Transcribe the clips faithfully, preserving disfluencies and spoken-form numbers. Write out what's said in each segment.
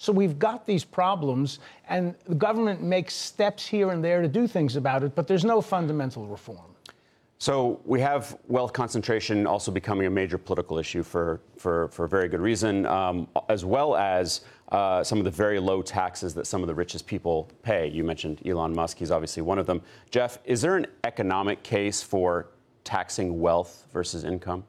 So we've got these problems, and the government makes steps here and there to do things about it, but there's no fundamental reform. So we have wealth concentration also becoming a major political issue for, for, for very good reason, um, as well as uh, some of the very low taxes that some of the richest people pay. You mentioned Elon Musk. He's obviously one of them. Jeff, is there an economic case for taxing wealth versus income?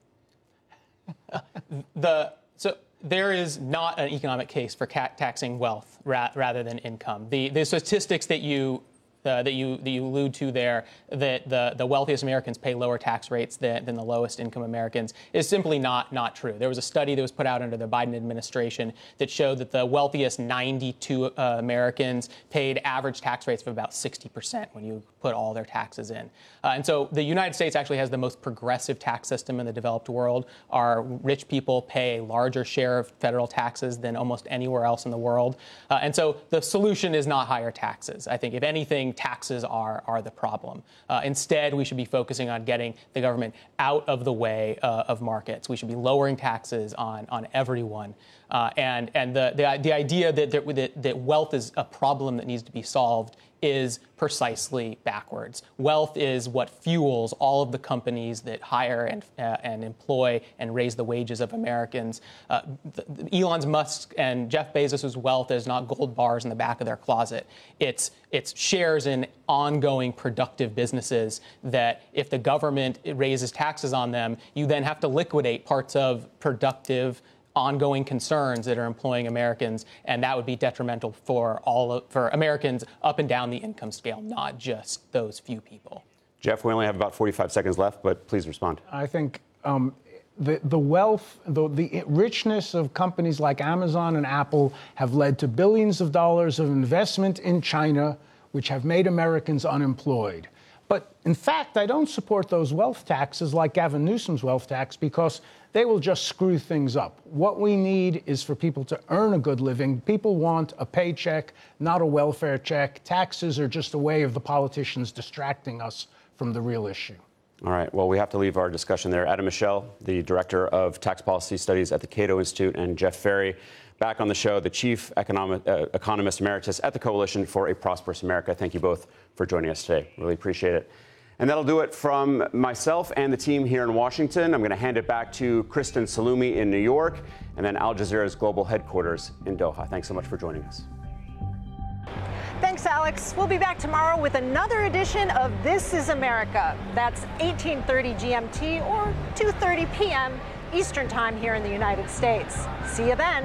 the so there is not an economic case for ca- taxing wealth ra- rather than income. The the statistics that you Uh, that you that you allude to there, that the, the wealthiest Americans pay lower tax rates than, than the lowest income Americans, is simply not not true. There was a study that was put out under the Biden administration that showed that the wealthiest ninety-two uh, Americans paid average tax rates of about sixty percent when you put all their taxes in. Uh, and so the United States actually has the most progressive tax system in the developed world. Our rich people pay a larger share of federal taxes than almost anywhere else in the world. Uh, and so the solution is not higher taxes. I think, if anything, taxes are, are the problem. Uh, instead, we should be focusing on getting the government out of the way uh, of markets. We should be lowering taxes on, on everyone. Uh, and and the, the, the idea that, that, that wealth is a problem that needs to be solved is precisely backwards. Wealth is what fuels all of the companies that hire and uh, and employ and raise the wages of Americans. Uh, the, the Elon Musk and Jeff Bezos' wealth is not gold bars in the back of their closet. It's it's shares in ongoing productive businesses that, if the government raises taxes on them, you then have to liquidate parts of productive ongoing concerns that are employing Americans, and that would be detrimental for all of, for Americans up and down the income scale, not just those few people. Jeff, we only have about forty-five seconds left, but please respond. I think um, the the wealth, the, the richness of companies like Amazon and Apple have led to billions of dollars of investment in China, which have made Americans unemployed. But in fact, I don't support those wealth taxes like Gavin Newsom's wealth tax, because they will just screw things up. What we need is for people to earn a good living. People want a paycheck, not a welfare check. Taxes are just a way of the politicians distracting us from the real issue. All right. Well, we have to leave our discussion there. Adam Michel, the Director of Tax Policy Studies at the Cato Institute, and Jeff Ferry, back on the show, the Chief Economic, uh, Economist Emeritus at the Coalition for a Prosperous America. Thank you both for joining us today. Really appreciate it. And that'll do it from myself and the team here in Washington. I'm going to hand it back to Kristen Salumi in New York, and then Al Jazeera's global headquarters in Doha. Thanks so much for joining us. Thanks, Alex. We'll be back tomorrow with another edition of This is America. That's eighteen thirty G M T or two thirty p m Eastern Time here in the United States. See you then.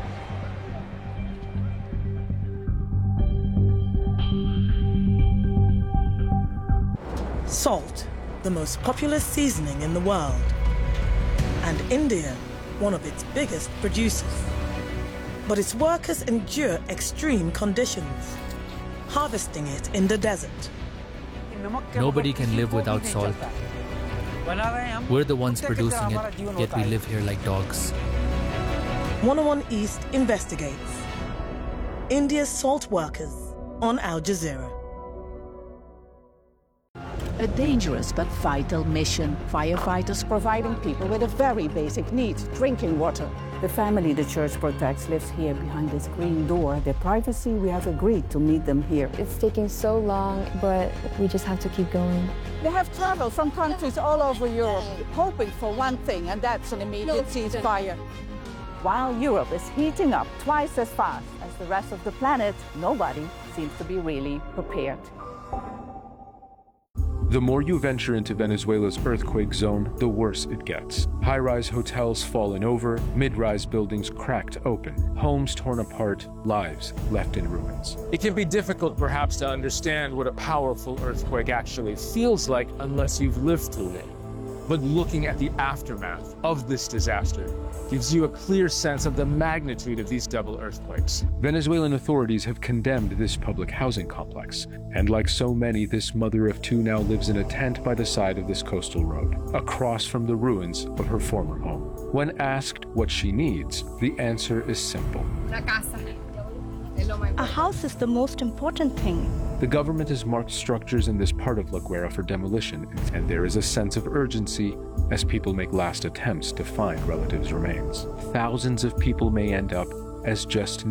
Salt, the most popular seasoning in the world, and India, one of its biggest producers. But its workers endure extreme conditions, harvesting it in the desert. Nobody can live without salt. We're the ones producing it, yet we live here like dogs. one oh one East investigates. India's salt workers on Al Jazeera. A dangerous but vital mission. Firefighters providing people with a very basic need, drinking water. The family the church protects lives here behind this green door. Their privacy, we have agreed to meet them here. It's taking so long, but we just have to keep going. They have traveled from countries all over Europe, hoping for one thing, and that's an immediate ceasefire. While Europe is heating up twice as fast as the rest of the planet, nobody seems to be really prepared. The more you venture into Venezuela's earthquake zone, the worse it gets. High-rise hotels falling over, mid-rise buildings cracked open, homes torn apart, lives left in ruins. It can be difficult, perhaps, to understand what a powerful earthquake actually feels like unless you've lived through it. But looking at the aftermath of this disaster gives you a clear sense of the magnitude of these double earthquakes. Venezuelan authorities have condemned this public housing complex, and like so many, this mother of two now lives in a tent by the side of this coastal road, across from the ruins of her former home. When asked what she needs, the answer is simple. A house is the most important thing. The government has marked structures in this part of La Guaira for demolition, and there is a sense of urgency as people make last attempts to find relatives' remains. Thousands of people may end up as just